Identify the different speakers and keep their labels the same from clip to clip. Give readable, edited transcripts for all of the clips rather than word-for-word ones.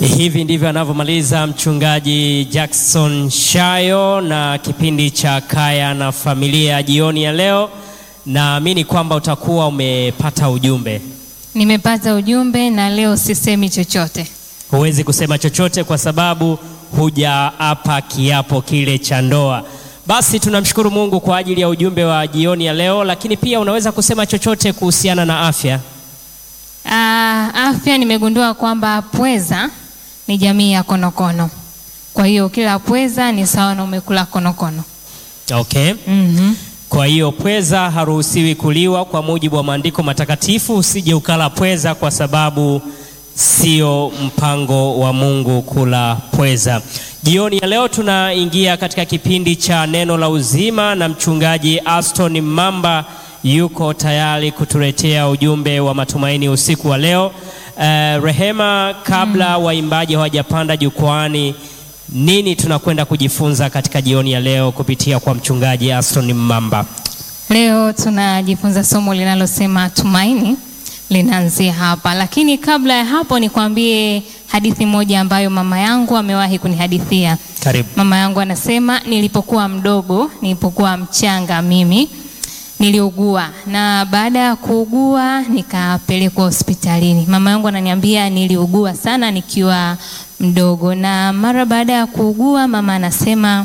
Speaker 1: Hivi ndivyo anavyomaliza mchungaji Jackson Shayo na kipindi cha Kaya na Familia jioni ya leo. Naamini kwamba utakuwa umepata ujumbe.
Speaker 2: Nimepata ujumbe na leo sisemi chochote.
Speaker 1: Huwezi kusema chochote kwa sababu hujaapa kiapo kile cha ndoa. Basi tunamshukuru Mungu kwa ajili ya ujumbe wa jioni ya leo, lakini pia unaweza kusema chochote kuhusiana na afya.
Speaker 2: Afya nimegundua kwamba pweza ni jamii ya konokono. Kwa hiyo kila pweza ni sawa na umekula konokono.
Speaker 1: Okay. Kwa hiyo pweza haruhusiwi kuliwa kwa mujibu wa maandiko matakatifu. Usije ukala pweza kwa sababu sio mpango wa Mungu kula pweza. Jioni ya leo tunaingia katika kipindi cha neno la uzima na mchungaji Aston Mamba yuko tayari kutuletea ujumbe wa matumaini usiku wa leo. Rehema, kabla waimbaji hawajapanda jukwani, nini tunakwenda kujifunza katika jioni ya leo kupitia kwa mchungaji Aston Mamba?
Speaker 2: Leo tunajifunza somo linalosema tumaini linaanzia hapa. Lakini kabla ya hapo nikwambie hadithi moja ambayo mama yangu amewahi kunihadithia.
Speaker 1: Karibu.
Speaker 2: Mama yangu anasema nilipokuwa mdogo, nilipokuwa mchanga mimi niliugua, na baada ya kuugua nikapelekwa hospitalini. Mama yangu ananiambia niliugua sana nikiwa mdogo, na mara baada ya kuugua mama anasema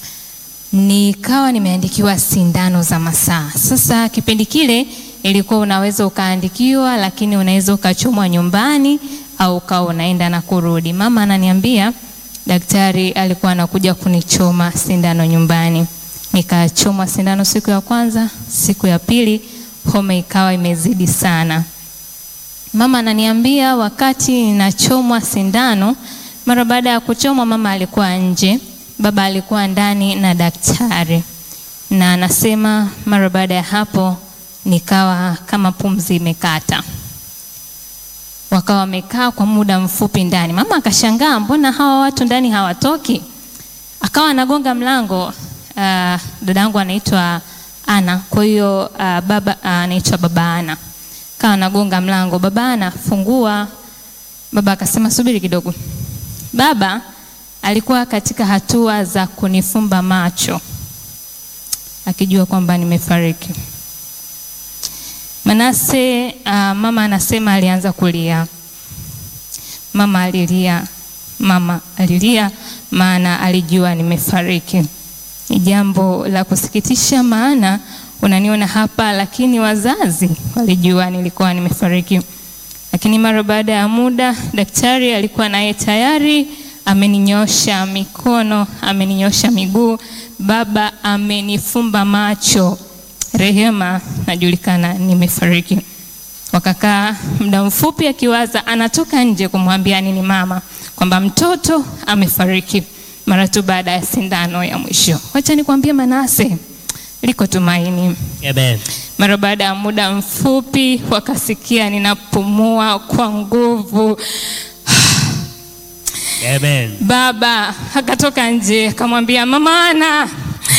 Speaker 2: nikawa nimeandikiwa sindano za masaa. Sasa kipindi kile ilikuwa unaweza ukaandikiwa, lakini unaweza ukachomwa nyumbani au ukawa unaenda na kurudi. Mama ananiambia daktari alikuwa anakuja kunichoma sindano nyumbani. Nikachomwa sindano siku ya kwanza, siku ya pili homa ikawa imezidi sana. Mama ananiambia wakati ninachomwa sindano, mara baada ya kuchomwa mama alikuwa nje, baba alikuwa ndani na daktari. Na anasema mara baada ya hapo nikawa kama pumzi imekata. Wakawa wamekaa kwa muda mfupi ndani. Mama akashangaa, mbona hawa watu ndani hawatoki? Akawa anagonga mlango. Dadangu anaitwa Ana, kwa hiyo baba anaitwa baba Ana. Akawa anagonga mlango, baba Ana fungua. Baba akasema subiri kidogo. Baba alikuwa katika hatua za kunifumba macho akijua kwamba nimefariki. Manase mama anasema alianza kulia. Mama alilia maana alijua nimefariki. Ni jambo la kusikitisha, maana unaniona hapa lakini wazazi walijua nilikuwa nimefariki. Lakini mara baada ya muda daktari alikuwa naye tayari ameninyosha mikono, ameninyosha miguu, baba amenifumba macho. Rehema, najulikana nimefariki. Wakakaa muda mfupi akiwaza anatoka nje kumwambia nini mama kwamba mtoto amefariki mara tu baada ya sindano ya mwisho. Wacha nikwambie Manase, liko tumaini.
Speaker 1: Amen.
Speaker 2: Mara baada ya muda mfupi wakasikia ninapumua kwa nguvu.
Speaker 1: Amen.
Speaker 2: Baba akatoka nje akamwambia mama Ana,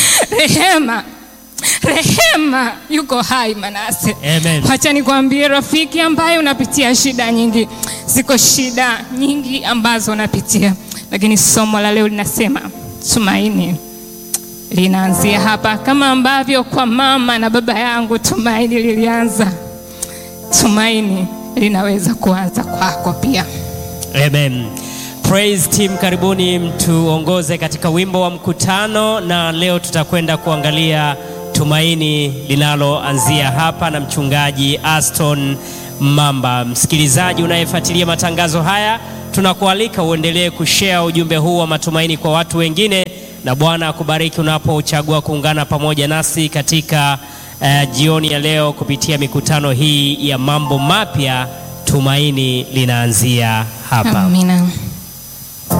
Speaker 2: Rehema yuko hai Manase.
Speaker 1: Amen.
Speaker 2: Wacha nikwambie rafiki ambaye unapitia shida nyingi. Ziko shida nyingi ambazo unapitia, lakini somo la leo linasema tumaini linaanzia hapa. Kama ambavyo kwa mama na baba yangu tumaini lilianza, tumaini linaweza kuanza kwako pia.
Speaker 1: Amen. Praise team, karibuni mtuongoze katika wimbo wa mkutano, na leo tutakwenda kuangalia tumaini linaloanzia hapa na mchungaji Aston Mamba. Msikilizaji unayefuatilia matangazo haya, tunakualika uendelee kushare ujumbe huu wa matumaini kwa watu wengine, na Bwana akubariki unapochagua kuungana pamoja nasi katika jioni ya leo kupitia mikutano hii ya mambo mapya. Tumaini linaanzia hapa.
Speaker 2: Amina.